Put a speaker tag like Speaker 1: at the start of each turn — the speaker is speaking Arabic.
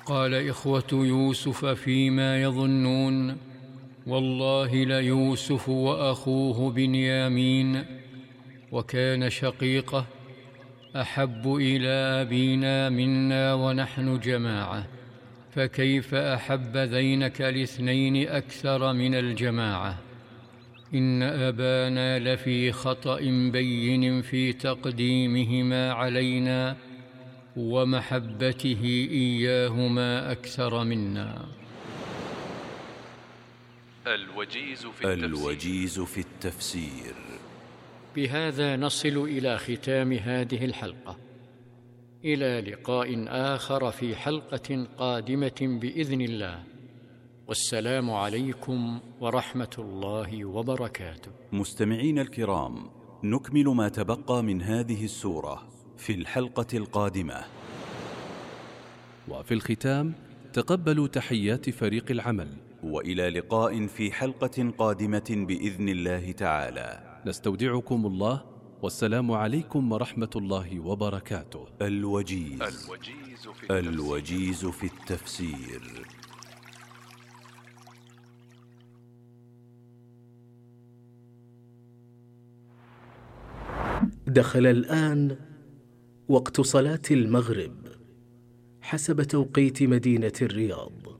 Speaker 1: قال إخوة يوسف فيما يظنون: والله ليوسف وأخوه بنيامين وكان شقيقه أحب إلى أبينا منا ونحن جماعة، فكيف أحب ذينك الاثنين أكثر من الجماعة؟ إن أبانا لفي خطأ بين في تقديمهما علينا ومحبته إياهما أكثر منا.
Speaker 2: الوجيز في التفسير.
Speaker 3: بهذا نصل إلى ختام هذه الحلقة، إلى لقاء آخر في حلقة قادمة بإذن الله، والسلام عليكم ورحمة الله وبركاته.
Speaker 2: مستمعين الكرام، نكمل ما تبقى من هذه السورة في الحلقة القادمة.
Speaker 4: وفي الختام تقبلوا تحيات فريق العمل،
Speaker 2: وإلى لقاء في حلقة قادمة بإذن الله تعالى.
Speaker 4: نستودعكم الله، والسلام عليكم ورحمة الله وبركاته.
Speaker 2: الوجيز في التفسير.
Speaker 5: دخل الآن وقت صلاة المغرب حسب توقيت مدينة الرياض.